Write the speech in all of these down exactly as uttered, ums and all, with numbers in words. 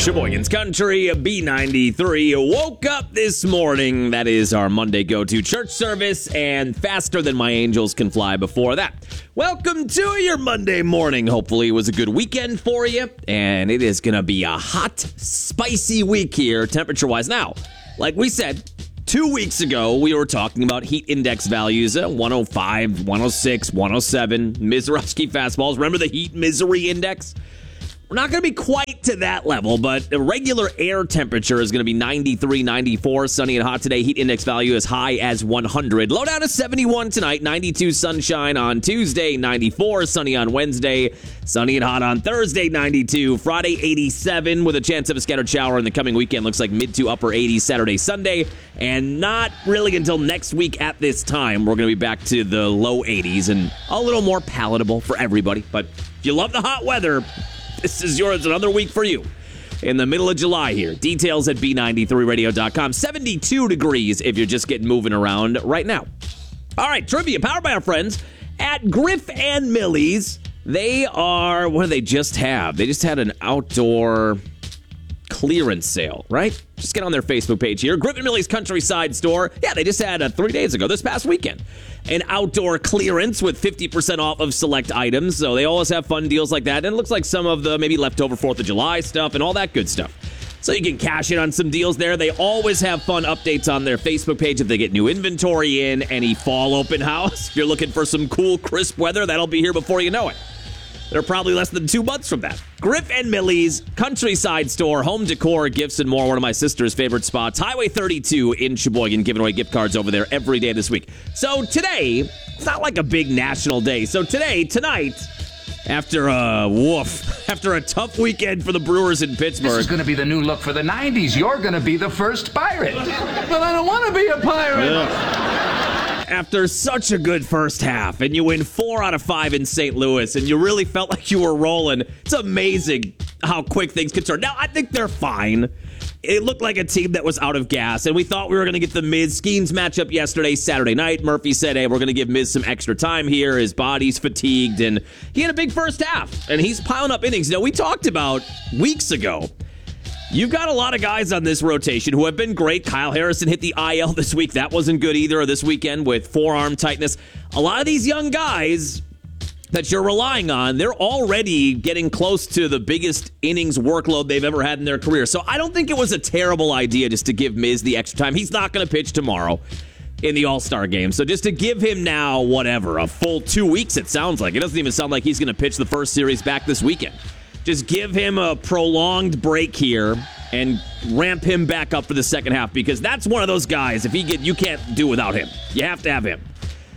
Sheboygan's Country, B ninety-three. Woke up this morning. That is our Monday go-to church service, and faster than my angels can fly before that. Welcome to your Monday morning. Hopefully it was a good weekend for you, and it is going to be a hot, spicy week here, temperature-wise. Now, like we said, two weeks ago, we were talking about heat index values, uh, one oh five, one oh six, one oh seven, Mizorowski fastballs. Remember the heat misery index? We're not going to be quite to that level, but the regular air temperature is going to be ninety-three, ninety-four, sunny and hot today. Heat index value as high as one hundred. Low down to seventy-one tonight, ninety-two sunshine on Tuesday, ninety-four sunny on Wednesday, sunny and hot on Thursday, ninety-two. Friday, eighty-seven with a chance of a scattered shower in the coming weekend. Looks like mid to upper eighties Saturday, Sunday, and not really until next week at this time. We're going to be back to the low eighties and a little more palatable for everybody. But if you love the hot weather, this is yours, another week for you in the middle of July here. Details at B ninety-three radio dot com. seventy-two degrees if you're just getting moving around right now. All right, trivia powered by our friends at Griff and Millie's. They are, what do they just have? They just had an outdoor clearance sale, right? Just get on their Facebook page here. Griff and Millie's Countryside Store. Yeah, they just had uh, three days ago, this past weekend, an outdoor clearance with fifty percent off of select items. So they always have fun deals like that. And it looks like some of the maybe leftover fourth of July stuff and all that good stuff. So you can cash in on some deals there. They always have fun updates on their Facebook page if they get new inventory in, any fall open house. If you're looking for some cool, crisp weather, that'll be here before you know it. They're probably less than two months from that. Griff and Millie's Countryside Store, home decor, gifts, and more. One of my sister's favorite spots. Highway thirty-two in Sheboygan, giving away gift cards over there every day this week. So today, it's not like a big national day. So today, tonight, after a woof, after a tough weekend for the Brewers in Pittsburgh. This is going to be the new look for the nineties. You're going to be the first pirate. But I don't want to be a pirate. Yeah. After such a good first half, and you win four out of five in Saint Louis, and you really felt like you were rolling, it's amazing how quick things could turn. Now, I think they're fine. It looked like a team that was out of gas, and we thought we were going to get the Miz-Skeens matchup yesterday, Saturday night. Murphy said, hey, we're going to give Miz some extra time here. His body's fatigued, and he had a big first half, and he's piling up innings. Now, we talked about weeks ago, you've got a lot of guys on this rotation who have been great. Kyle Harrison hit the I L this week. That wasn't good either this weekend with forearm tightness. A lot of these young guys that you're relying on, they're already getting close to the biggest innings workload they've ever had in their career. So I don't think it was a terrible idea just to give Miz the extra time. He's not going to pitch tomorrow in the All-Star game. So just to give him now, whatever, a full two weeks it sounds like. It doesn't even sound like he's going to pitch the first series back this weekend. Just give him a prolonged break here and ramp him back up for the second half, because that's one of those guys, if he get, you can't do without him. You have to have him.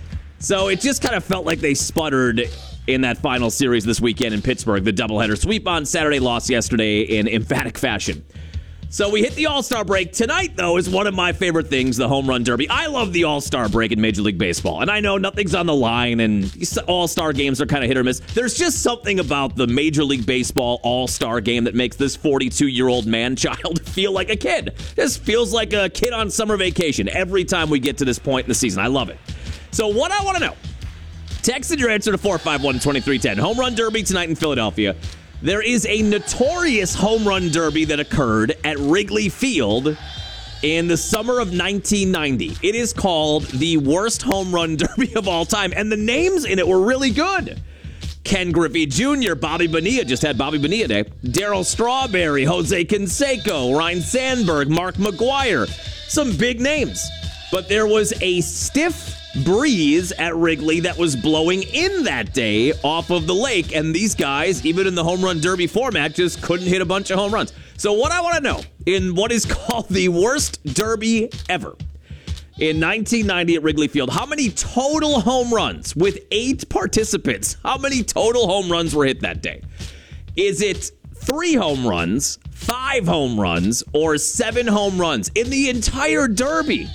So it just kind of felt like they sputtered in that final series this weekend in Pittsburgh. The doubleheader sweep on Saturday, lost yesterday in emphatic fashion. So we hit the All-Star break. Tonight, though, is one of my favorite things, the Home Run Derby. I love the All-Star break in Major League Baseball. And I know nothing's on the line, and All-Star games are kind of hit or miss. There's just something about the Major League Baseball All-Star game that makes this forty-two-year-old man-child feel like a kid. This feels like a kid on summer vacation every time we get to this point in the season. I love it. So what I want to know, text in your answer to four five one, two three one zero. Home Run Derby tonight in Philadelphia. There is a notorious home run derby that occurred at Wrigley Field in the summer of nineteen ninety. It is called the worst home run derby of all time, and the names in it were really good. Ken Griffey Junior, Bobby Bonilla, just had Bobby Bonilla Day, Darryl Strawberry, Jose Canseco, Ryne Sandberg, Mark McGwire. Some big names. But there was a stiff breeze at Wrigley that was blowing in that day off of the lake, and these guys, even in the home run derby format, just couldn't hit a bunch of home runs. So what I want to know, in what is called the worst derby ever, in nineteen ninety at Wrigley Field, how many total home runs with eight participants, how many total home runs were hit that day? Is it three home runs, five home runs, or seven home runs in the entire derby?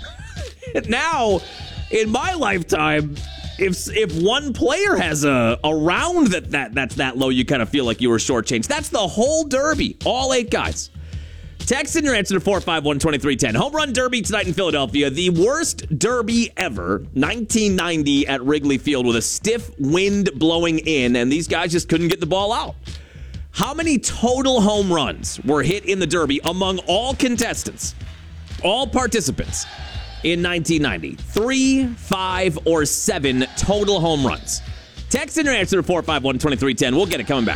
Now, in my lifetime, if if one player has a, a round that, that that's that low, you kind of feel like you were shortchanged. That's the whole derby, all eight guys. Text in your answer to four five one, two three one zero. Home Run Derby tonight in Philadelphia. The worst derby ever, nineteen ninety at Wrigley Field with a stiff wind blowing in, and these guys just couldn't get the ball out. How many total home runs were hit in the Derby among all contestants, all participants, in nineteen ninety? Three, five, or seven total home runs? Text in your answer to four five one, two three one zero. We'll get it coming back.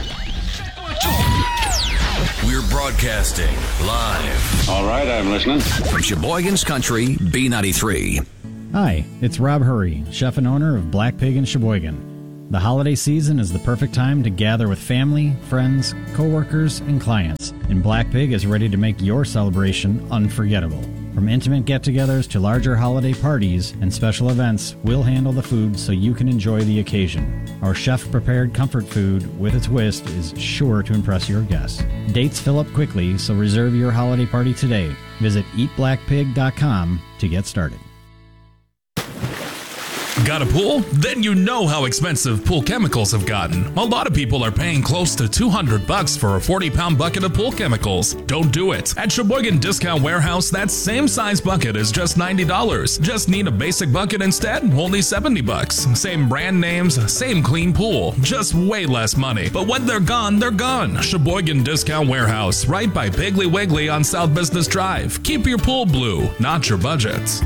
We're broadcasting live. All right, I'm listening. From Sheboygan's Country, B ninety-three. Hi, it's Rob Hurry, chef and owner of Black Pig in Sheboygan. The holiday season is the perfect time to gather with family, friends, coworkers, and clients, and Black Pig is ready to make your celebration unforgettable. From intimate get-togethers to larger holiday parties and special events, we'll handle the food so you can enjoy the occasion. Our chef-prepared comfort food with a twist is sure to impress your guests. Dates fill up quickly, so reserve your holiday party today. Visit eat black pig dot com to get started. Got a pool? Then you know how expensive pool chemicals have gotten. A lot of people are paying close to two hundred bucks for a forty pound bucket of pool chemicals. Don't do it. At Sheboygan Discount Warehouse, that same size bucket is just ninety dollars. Just need a basic bucket instead? Only seventy bucks. Same brand names, same clean pool. Just way less money. But when they're gone, they're gone. Sheboygan Discount Warehouse, right by Piggly Wiggly on South Business Drive. Keep your pool blue, not your budget.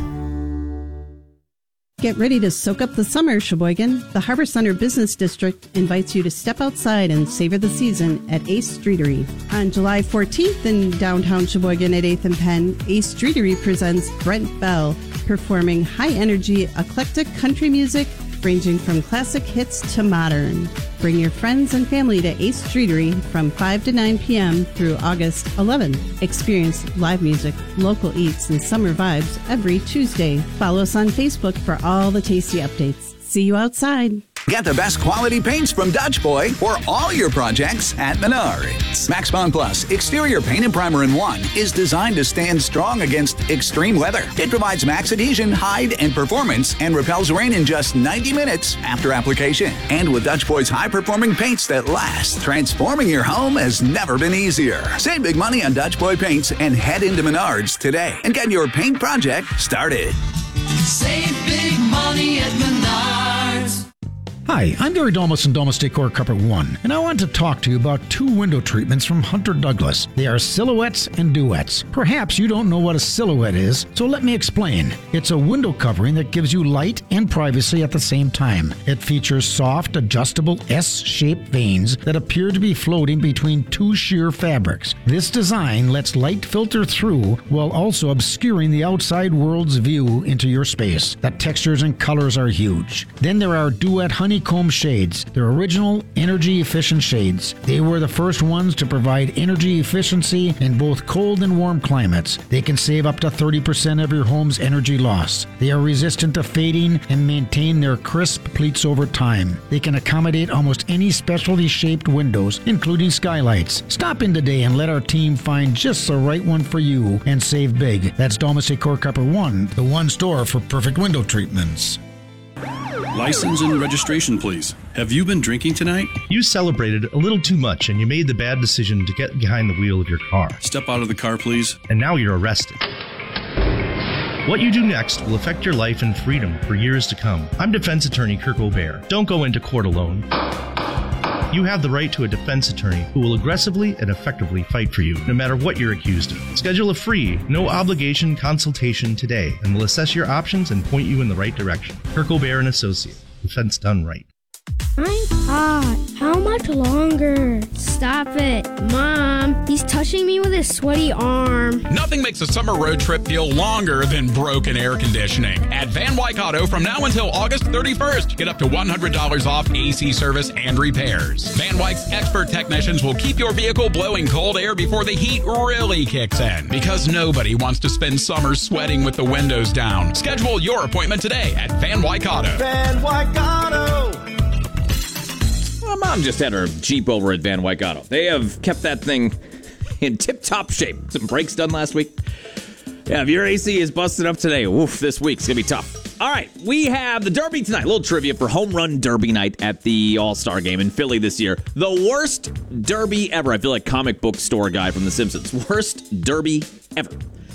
Get ready to soak up the summer, Sheboygan. The Harbor Center Business District invites you to step outside and savor the season at Ace Streetery. On July fourteenth in downtown Sheboygan at eighth and Penn, Ace Streetery presents Brent Bell, performing high-energy, eclectic country music ranging from classic hits to modern. Bring your friends and family to Ace Streetery from five to nine p.m. through August eleventh. Experience live music, local eats, and summer vibes every Tuesday. Follow us on Facebook for all the tasty updates. See you outside. Get the best quality paints from Dutch Boy for all your projects at Menards. Max Bond Plus Exterior Paint and Primer in One is designed to stand strong against extreme weather. It provides max adhesion, hide, and performance and repels rain in just ninety minutes after application. And with Dutch Boy's high-performing paints that last, transforming your home has never been easier. Save big money on Dutch Boy paints and head into Menards today and get your paint project started. Save big money at Menards. Hi, I'm Gary Domus from Domus Decor Carpet One, and I want to talk to you about two window treatments from Hunter Douglas. They are silhouettes and duets. Perhaps you don't know what a silhouette is, so let me explain. It's a window covering that gives you light and privacy at the same time. It features soft, adjustable S-shaped vanes that appear to be floating between two sheer fabrics. This design lets light filter through while also obscuring the outside world's view into your space. The textures and colors are huge. Then there are duet honey Honeycomb shades. They're original, energy-efficient shades. They were the first ones to provide energy efficiency in both cold and warm climates. They can save up to thirty percent of your home's energy loss. They are resistant to fading and maintain their crisp pleats over time. They can accommodate almost any specialty-shaped windows, including skylights. Stop in today and let our team find just the right one for you and save big. That's Domus Decor Carpet One, the one store for perfect window treatments. License and registration, please. Have you been drinking tonight? You celebrated a little too much and you made the bad decision to get behind the wheel of your car. Step out of the car, please. And now you're arrested. What you do next will affect your life and freedom for years to come. I'm defense attorney Kirk O'Bear. Don't go into court alone. You have the right to a defense attorney who will aggressively and effectively fight for you, no matter what you're accused of. Schedule a free, no-obligation consultation today, and we'll assess your options and point you in the right direction. Kirk O'Bear and Associate. Defense done right. I'm hot. How much longer? Stop it. Mom, he's touching me with his sweaty arm. Nothing makes a summer road trip feel longer than broken air conditioning. At Van Wyck Auto from now until August thirty-first, get up to one hundred dollars off A C service and repairs. Van Wyck's expert technicians will keep your vehicle blowing cold air before the heat really kicks in, because nobody wants to spend summer sweating with the windows down. Schedule your appointment today at Van Wyck Auto. Van Wyck Auto. My mom just had her Jeep over at Van Wyck Auto. They have kept that thing in tip-top shape. Some brakes done last week. Yeah, if your A C is busted up today, oof, this week's going to be tough. All right, we have the Derby tonight. A little trivia for Home Run Derby night at the All-Star Game in Philly this year. The worst Derby ever. I feel like comic book store guy from The Simpsons. Worst Derby ever.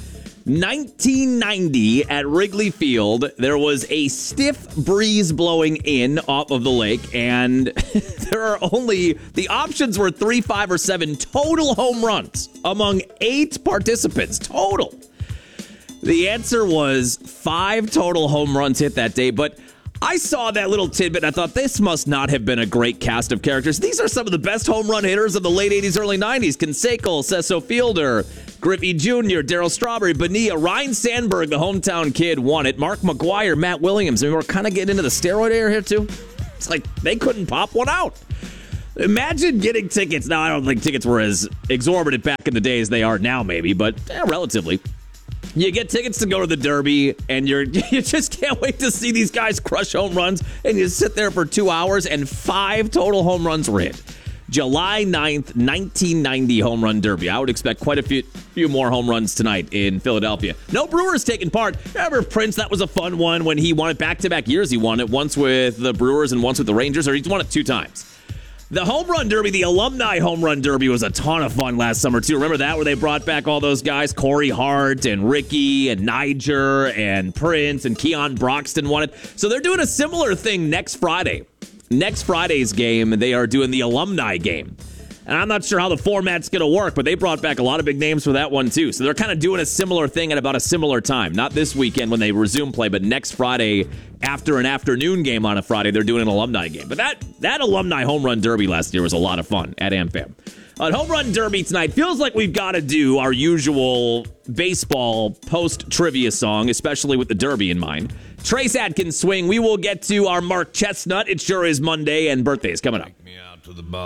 nineteen ninety at Wrigley Field, there was a stiff breeze blowing in off of the lake, and there are only, the options were three, five, or seven total home runs among eight participants total. The answer was five total home runs hit that day, but I saw that little tidbit and I thought this must not have been a great cast of characters. These are some of the best home run hitters of the late eighties, early nineties. Canseco, Cecil Fielder, Griffey Junior, Darryl Strawberry, Bonilla, Ryan Sandberg, the hometown kid, won it. Mark McGwire, Matt Williams. I mean, we're kind of getting into the steroid era here, too. It's like they couldn't pop one out. Imagine getting tickets. Now, I don't think tickets were as exorbitant back in the day as they are now, maybe, but eh, relatively. You get tickets to go to the Derby, and you're you just can't wait to see these guys crush home runs, and you sit there for two hours, and five total home runs were hit. July ninth, nineteen ninety home run derby. I would expect quite a few few more home runs tonight in Philadelphia. No Brewers taking part. Remember Prince? That was a fun one when he won it back-to-back years. He won it once with the Brewers and once with the Rangers, or he's won it two times. The home run derby, the alumni home run derby, was a ton of fun last summer, too. Remember that, where they brought back all those guys? Corey Hart and Ricky and Niger and Prince and Keon Broxton won it. So they're doing a similar thing next Friday. Next Friday's game, they are doing the alumni game. And I'm not sure how the format's going to work, but they brought back a lot of big names for that one, too. So they're kind of doing a similar thing at about a similar time. Not this weekend when they resume play, but next Friday after an afternoon game on a Friday, they're doing an alumni game. But that, that alumni home run derby last year was a lot of fun at AmFam. On home run derby tonight, feels like we've got to do our usual baseball post-trivia song, especially with the derby in mind. Trace Adkins swing. We will get to our Mark Chestnut. It sure is Monday, and birthdays coming up. Me out to the bar.